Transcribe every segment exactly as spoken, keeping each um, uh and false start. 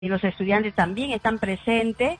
y los estudiantes también están presentes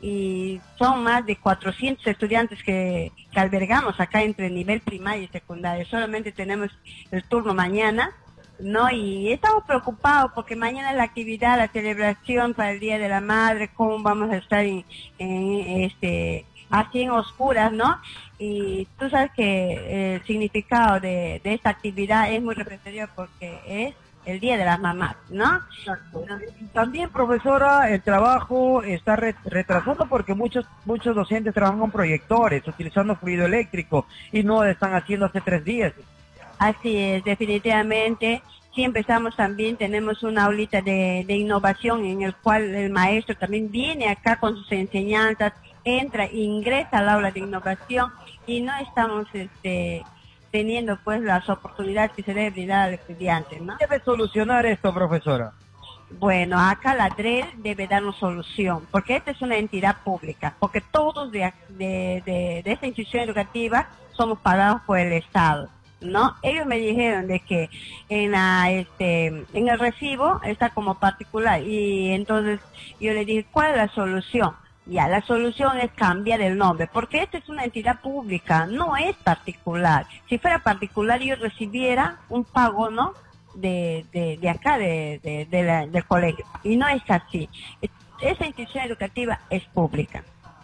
y son más de cuatrocientos estudiantes que, que albergamos acá entre nivel primario y secundario. Solamente tenemos el turno mañana, ¿no? Y estamos preocupados porque mañana la actividad, la celebración para el Día de la Madre, cómo vamos a estar en, en este así en oscuras, ¿no? Y tú sabes que el significado de, de esta actividad es muy representativo porque es el Día de las Mamás, ¿no? Exacto. También, profesora, el trabajo está retrasado porque muchos muchos docentes trabajan con proyectores, utilizando fluido eléctrico, y no lo están haciendo hace tres días. Así es, definitivamente. Sí, empezamos también, tenemos una aulita de, de innovación en el cual el maestro también viene acá con sus enseñanzas, entra, ingresa al aula de innovación y no estamos este, teniendo pues las oportunidades que se debe brindar al estudiante, ¿no? ¿Qué debe solucionar esto, profesora? Bueno, acá la D R E L debe darnos solución, porque esta es una entidad pública, porque todos de, de, de, de esta institución educativa somos pagados por el Estado, ¿no? Ellos me dijeron de que en la este en el recibo está como particular y entonces yo le dije, ¿cuál es la solución? Ya, la solución es cambiar el nombre, porque esta es una entidad pública, no es particular. Si fuera particular yo recibiera un pago, ¿no? De, de, de acá, de, de, de la, del colegio, y no es así. Esa institución educativa es pública.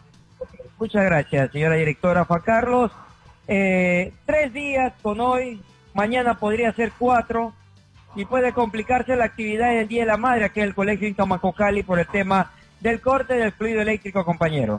Muchas gracias, señora directora. Juan Carlos, eh, tres días con hoy, mañana podría ser cuatro, y puede complicarse la actividad del Día de la Madre aquí en el colegio Inca Manco Cali por el tema del corte del fluido eléctrico, compañero.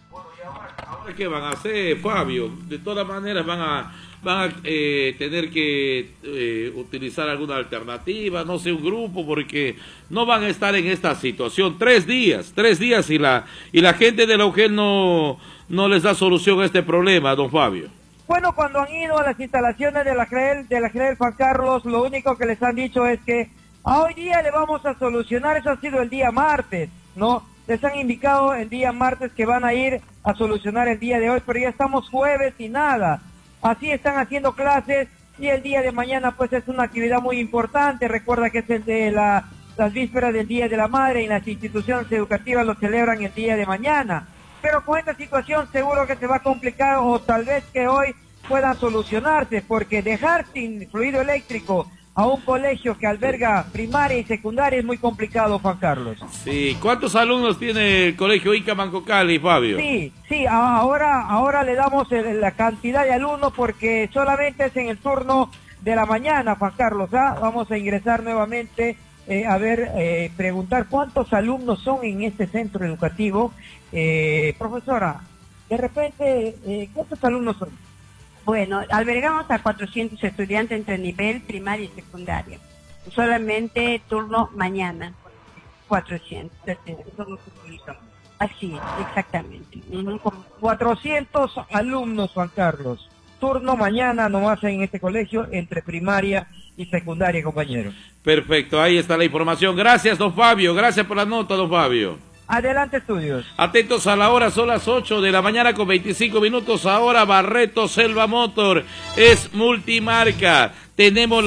Ahora, ¿qué van a hacer, Fabio? De todas maneras van a van a eh, tener que eh, utilizar alguna alternativa, no sé, un grupo, porque no van a estar en esta situación. Tres días, tres días y la y la gente de la U G E L no, no les da solución a este problema, don Fabio. Bueno, cuando han ido a las instalaciones de la C R E L, de la C R E L Juan Carlos, lo único que les han dicho es que a hoy día le vamos a solucionar, eso ha sido el día martes, ¿no? Les han indicado el día martes que van a ir a solucionar el día de hoy, pero ya estamos jueves y nada. Así están haciendo clases y el día de mañana pues es una actividad muy importante. Recuerda que es el de la, las vísperas del Día de la Madre y las instituciones educativas lo celebran el día de mañana. Pero con esta situación seguro que se va a complicar o tal vez que hoy puedan solucionarse, porque dejar sin fluido eléctrico a un colegio que alberga primaria y secundaria es muy complicado, Juan Carlos. Sí, ¿cuántos alumnos tiene el colegio Inca Manco Cali, Fabio? Sí, sí, ahora, ahora le damos el, la cantidad de alumnos porque solamente es en el turno de la mañana, Juan Carlos. ¿Ah? Vamos a ingresar nuevamente eh, a ver, eh, preguntar cuántos alumnos son en este centro educativo. Eh, profesora, de repente, eh, ¿cuántos alumnos son? Bueno, albergamos a cuatrocientos estudiantes entre nivel primario y secundario. Solamente turno mañana, cuatrocientos. Así es, exactamente. cuatrocientos alumnos, Juan Carlos. Turno mañana nomás en este colegio entre primaria y secundaria, compañero. Perfecto, ahí está la información. Gracias, don Fabio. Gracias por la nota, don Fabio. Adelante, estudios. Atentos a la hora, son las ocho de la mañana con veinticinco minutos. Ahora Barreto Selva Motor es multimarca. Tenemos la